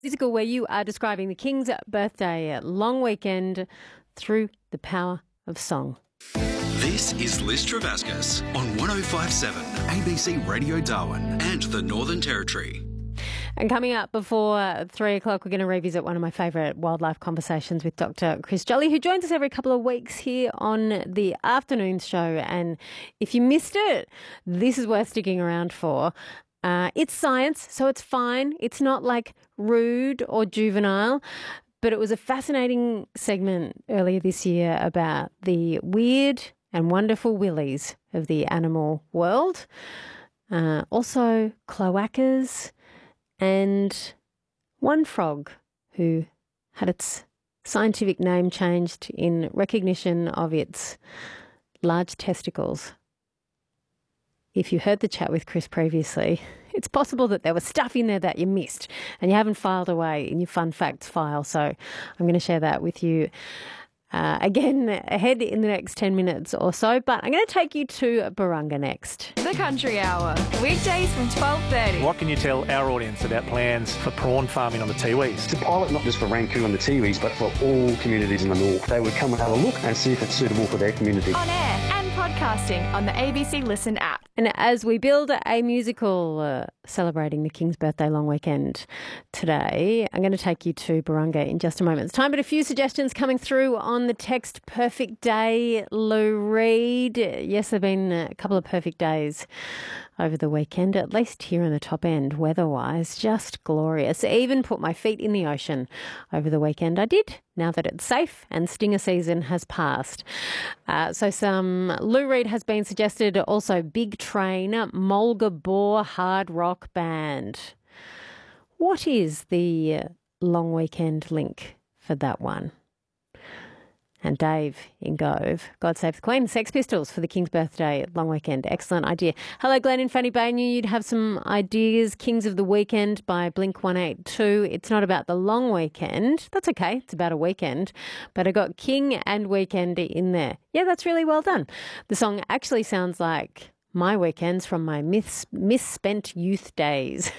Musical where you are describing the King's birthday long weekend through the power of song. This is Liz Travascus on 105.7 ABC Radio Darwin and the Northern Territory. And coming up before 3 o'clock, we're going to revisit one of my favourite wildlife conversations with Dr. Chris Jolly, who joins us every couple of weeks here on the afternoon show. And if you missed it, this is worth sticking around for. It's science, so it's fine. It's not like rude or juvenile, but it was a fascinating segment earlier this year about the weird and wonderful willies of the animal world. Also cloacas and one frog who had its scientific name changed in recognition of its large testicles. If you heard the chat with Chris previously, it's possible that there was stuff in there that you missed and you haven't filed away in your fun facts file. So I'm going to share that with you again ahead in the next 10 minutes or so. But I'm going to take you to Barunga next. The Country Hour, weekdays from 12:30. What can you tell our audience about plans for prawn farming on the Tiwis? It's a pilot not just for Rankoo and the Tiwis, but for all communities in the north. They would come and have a look and see if it's suitable for their community. On air and podcasting on the ABC Listen app. And as we build a musical celebrating the King's birthday long weekend today, I'm going to take you to Barunga in just a moment's time. But a few suggestions coming through on the text. Perfect day, Lou Reed. Yes, there have been a couple of perfect days over the weekend, at least here in the top end, weather-wise, just glorious. Even put my feet in the ocean over the weekend. I did, now that it's safe and stinger season has passed. So some Lou Reed has been suggested, also Big Train, Mulga Boar Hard Rock Band. What is the long weekend link for that one? And Dave in Gove, God Save the Queen, Sex Pistols for the King's birthday long weekend. Excellent idea. Hello, Glenn in Fanny Bay. Knew you'd have some ideas. Kings of the Weekend by Blink-182. It's not about the long weekend. That's okay. It's about a weekend. But I got King and Weekend in there. Yeah, that's really well done. The song actually sounds like my weekends from my misspent youth days.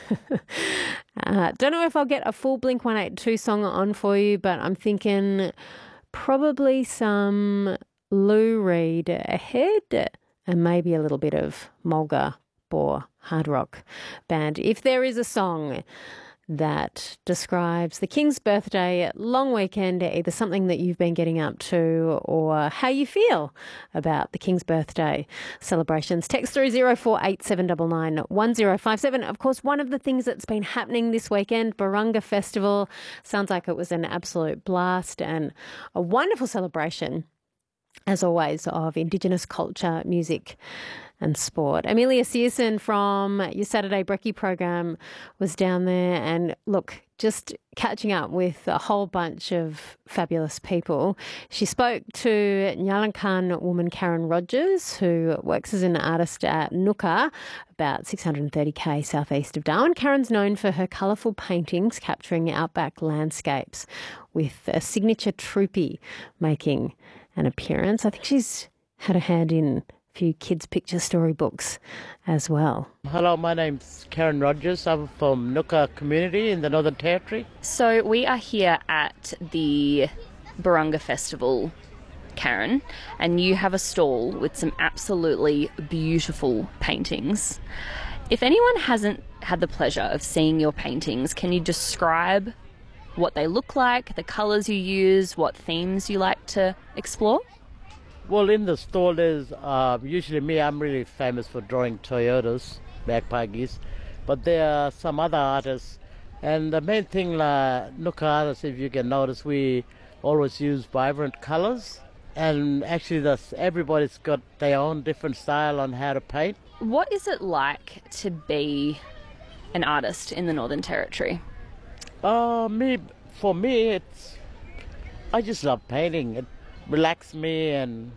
Don't know if I'll get a full Blink-182 song on for you, but I'm thinking probably some Lou Reed ahead and maybe a little bit of Mulga Boar Hard Rock Band. If there is a song that describes the King's birthday long weekend, either something that you've been getting up to or how you feel about the King's birthday celebrations, text through 048799 1057. Of course, one of the things that's been happening this weekend, Barunga Festival, sounds like it was an absolute blast and a wonderful celebration, as always, of Indigenous culture, music and sport. Amelia Searson from your Saturday Brekkie program was down there, and look, just catching up with a whole bunch of fabulous people. She spoke to Nyalankan woman Karen Rogers, who works as an artist at Nooka, about 630k southeast of Darwin. Karen's known for her colourful paintings capturing outback landscapes, with a signature troopy making an appearance. I think she's had a hand in few kids' picture storybooks as well. Hello, my name's Karen Rogers. I'm from Nooka community in the Northern Territory. So we are here at the Barunga Festival, Karen, and you have a stall with some absolutely beautiful paintings. If anyone hasn't had the pleasure of seeing your paintings, can you describe what they look like, the colours you use, what themes you like to explore? Well, in the stall there's usually me. I'm really famous for drawing Toyotas, bagpipes, but there are some other artists. And the main thing, Nooka artists, if you can notice, we always use vibrant colours. And actually, everybody's got their own different style on how to paint. What is it like to be an artist in the Northern Territory? For me, I just love painting. It relaxes me, and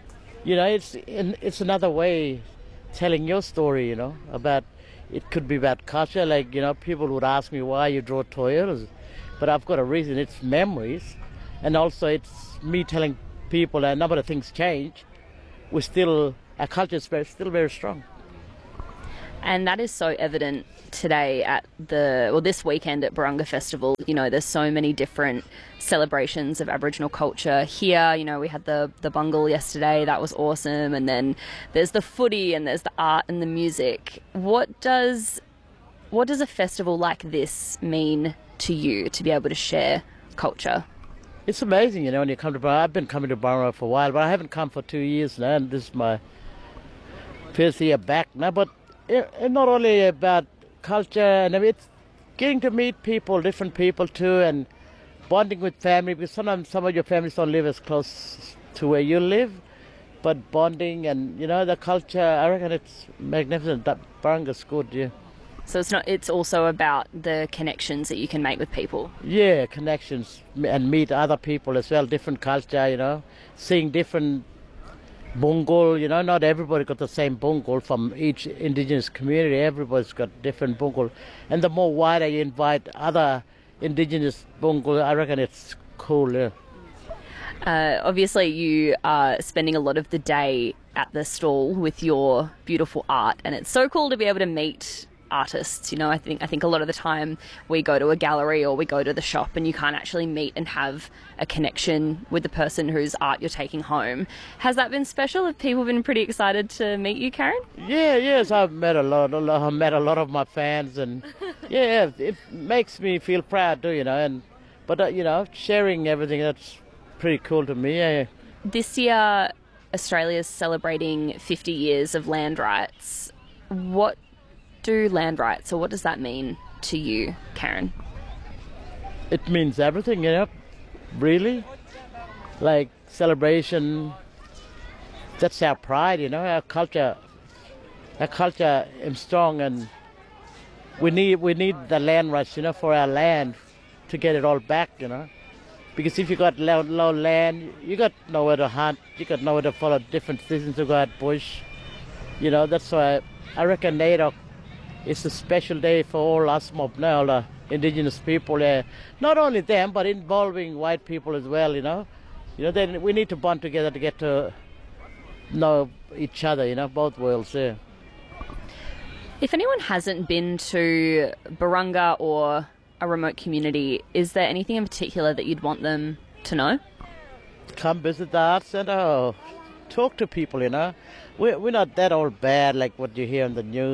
it's another way telling your story. About it could be about culture. Like people would ask me why you draw Toyotas, but I've got a reason. It's memories, and also it's me telling people that a number of things change. Our culture is still very strong. And that is so evident today at this weekend at Barunga Festival. You know, there's so many different celebrations of Aboriginal culture here. You know, we had the bungle yesterday, that was awesome. And then there's the footy and there's the art and the music. What does a festival like this mean to you, to be able to share culture? It's amazing, you know, when you come to Barunga. I've been coming to Barunga for a while, but I haven't come for 2 years now, and this is my first year back now. But it's not only about culture, and it's getting to meet people, different people too, and bonding with family, because sometimes some of your families don't live as close to where you live, but bonding and, you know, the culture, I reckon it's magnificent. Barunga's good, yeah. So it's also about the connections that you can make with people. Yeah, connections, and meet other people as well, different culture, you know, seeing different bungle, you know, not everybody got the same bungle from each indigenous community. Everybody's got different bungle. And the more wider you invite other indigenous bungle, I reckon it's cool, yeah. Obviously, you are spending a lot of the day at the stall with your beautiful art, and it's so cool to be able to meet artists. You know, I think a lot of the time we go to a gallery or we go to the shop and you can't actually meet and have a connection with the person whose art you're taking home. Has that been special? Have people been pretty excited to meet you, Karen? Yeah, yes, I've met a lot of my fans, and yeah, it makes me feel proud too, you know. But you know, sharing everything, that's pretty cool to me. Yeah. This year, Australia's celebrating 50 years of land rights. What do land rights, or what does that mean to you, Karen? It means everything, you know, really. Like celebration, that's our pride, you know, our culture is strong, and we need the land rights, you know, for our land, to get it all back, you know. Because if you got low land, you got nowhere to hunt, you got nowhere to follow different seasons to go out bush. You know, that's why I reckon NAIDOC is a special day for all us mob now, the indigenous people. Not only them, but involving white people as well, you know. You know, then we need to bond together to get to know each other, you know, both worlds, yeah. If anyone hasn't been to Barunga or a remote community, is there anything in particular that you'd want them to know? Come visit the art centre, talk to people, you know. We're not that all bad like what you hear in the news.